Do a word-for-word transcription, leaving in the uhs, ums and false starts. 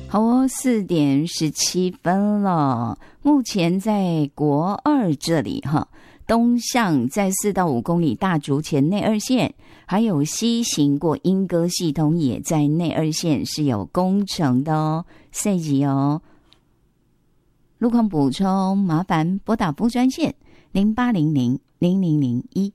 好哦，四点十七分了。目前在国二这里哈，东向在四到五公里大竹前内二线，还有西行过莺歌系统也在内二线是有工程的哦，细节哦。路况补充，麻烦拨打布专线零八零零零零零一。